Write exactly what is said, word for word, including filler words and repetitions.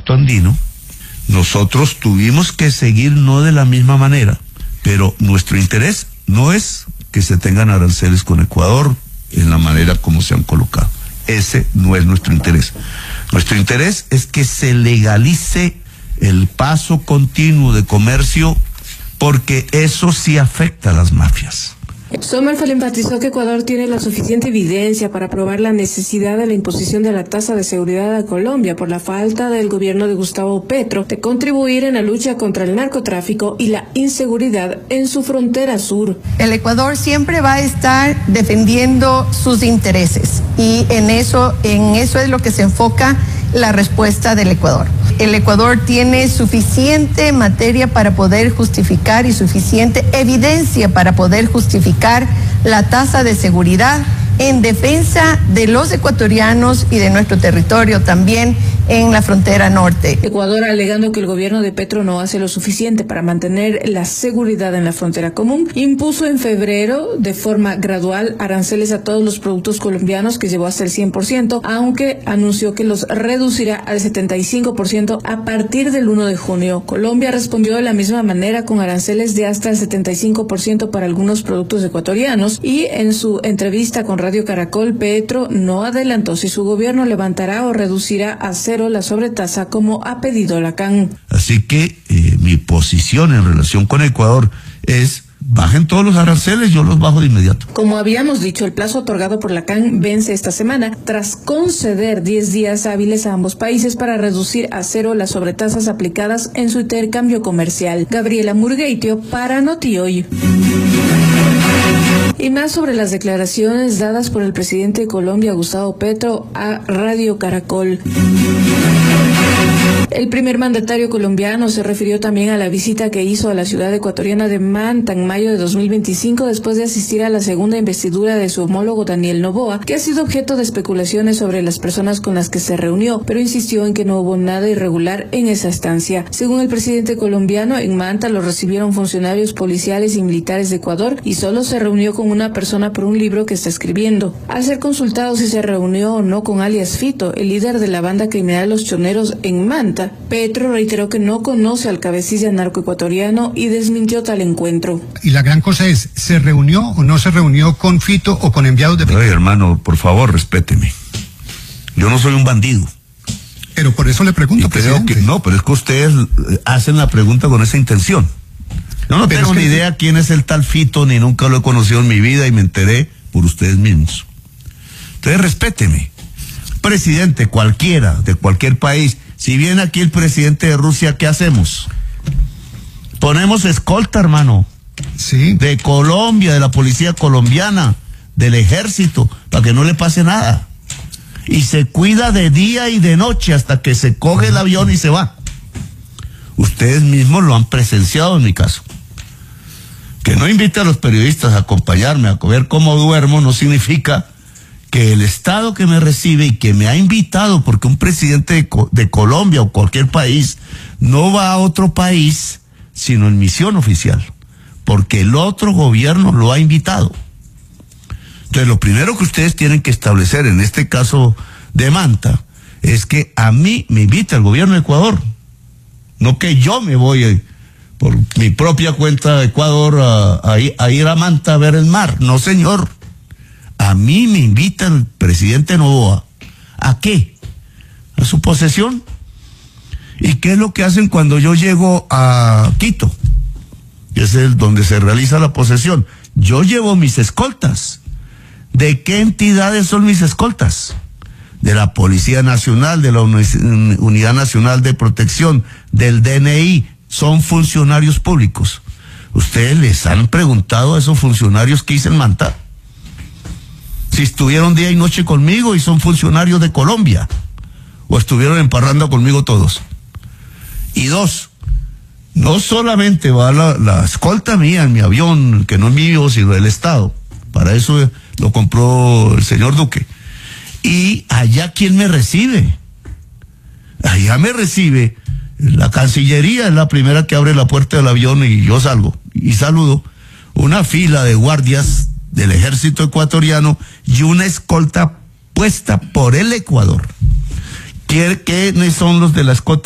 pacto andino, nosotros tuvimos que seguir no de la misma manera, pero nuestro interés no es que se tengan aranceles con Ecuador en la manera como se han colocado. Ese no es nuestro interés. Nuestro interés es que se legalice el paso continuo de comercio, porque eso sí afecta a las mafias. Sommerfeld enfatizó que Ecuador tiene la suficiente evidencia para probar la necesidad de la imposición de la tasa de seguridad a Colombia por la falta del gobierno de Gustavo Petro de contribuir en la lucha contra el narcotráfico y la inseguridad en su frontera sur. El Ecuador siempre va a estar defendiendo sus intereses y en eso, en eso es lo que se enfoca la respuesta del Ecuador. El Ecuador tiene suficiente materia para poder justificar y suficiente evidencia para poder justificar la tasa de seguridad en defensa de los ecuatorianos y de nuestro territorio también en la frontera norte. Ecuador, alegando que el gobierno de Petro no hace lo suficiente para mantener la seguridad en la frontera común, impuso en febrero de forma gradual aranceles a todos los productos colombianos, que llevó hasta el cien por ciento, aunque anunció que los reducirá al setenta y cinco por ciento a partir del primero de junio. Colombia respondió de la misma manera con aranceles de hasta el setenta y cinco por ciento para algunos productos ecuatorianos, y en su entrevista con Radio Caracol, Petro no adelantó si su gobierno levantará o reducirá a cero la sobretasa como ha pedido la C A N. Así que eh, mi posición en relación con Ecuador es: bajen todos los aranceles, yo los bajo de inmediato. Como habíamos dicho, el plazo otorgado por la C A N vence esta semana, tras conceder diez días hábiles a ambos países para reducir a cero las sobretasas aplicadas en su intercambio comercial. Gabriela Murgueitio para Notihoy. Y más sobre las declaraciones dadas por el presidente de Colombia, Gustavo Petro, a Radio Caracol. El primer mandatario colombiano se refirió también a la visita que hizo a la ciudad ecuatoriana de Manta en mayo de dos mil veinticinco, después de asistir a la segunda investidura de su homólogo Daniel Noboa, que ha sido objeto de especulaciones sobre las personas con las que se reunió, pero insistió en que no hubo nada irregular en esa estancia. Según el presidente colombiano, en Manta lo recibieron funcionarios policiales y militares de Ecuador y solo se reunió con una persona por un libro que está escribiendo. Al ser consultado si se reunió o no con alias Fito, el líder de la banda criminal Los Choneros en Manta, Petro reiteró que no conoce al cabecilla narcoecuatoriano y desmintió tal encuentro. Y la gran cosa es, ¿se reunió o no se reunió con Fito o con enviados de Fito? Oye, hermano, por favor, respéteme. Yo no soy un bandido. Pero por eso le pregunto, presidente. Que, no, pero es que ustedes hacen la pregunta con esa intención. Yo no pero tengo es ni idea quién es el tal Fito, ni nunca lo he conocido en mi vida y me enteré por ustedes mismos. Entonces, respéteme. Presidente cualquiera, de cualquier país, si viene aquí el presidente de Rusia, ¿qué hacemos? Ponemos escolta, hermano. Sí. De Colombia, de la policía colombiana, del ejército, para que no le pase nada. Y se cuida de día y de noche hasta que se coge el avión y se va. Ustedes mismos lo han presenciado en mi caso. Que no invite a los periodistas a acompañarme a ver cómo duermo no significa que el Estado que me recibe y que me ha invitado, porque un presidente de, de Colombia o cualquier país no va a otro país sino en misión oficial, porque el otro gobierno lo ha invitado. Entonces, lo primero que ustedes tienen que establecer en este caso de Manta es que a mí me invita el gobierno de Ecuador, no que yo me voy por mi propia cuenta de Ecuador a, a, a ir a Manta a ver el mar. No, señor. A mí me invita el presidente Noboa. ¿A qué? A su posesión. ¿Y qué es lo que hacen cuando yo llego a Quito? Que es el donde se realiza la posesión. Yo llevo mis escoltas. ¿De qué entidades son mis escoltas? De la Policía Nacional, de la Unidad Nacional de Protección, del D N I. Son funcionarios públicos. ¿Ustedes les han preguntado a esos funcionarios qué hice en Manta? Si estuvieron día y noche conmigo y son funcionarios de Colombia, o estuvieron en parranda conmigo todos. Y dos, no solamente va la, la escolta mía en mi avión, que no es mío, sino del Estado. Para eso lo compró el señor Duque. Y allá, ¿quién me recibe? Allá me recibe la Cancillería, es la primera que abre la puerta del avión y yo salgo y saludo. Una fila de guardias del ejército ecuatoriano y una escolta puesta por el Ecuador. ¿Quiénes son los de la escolta?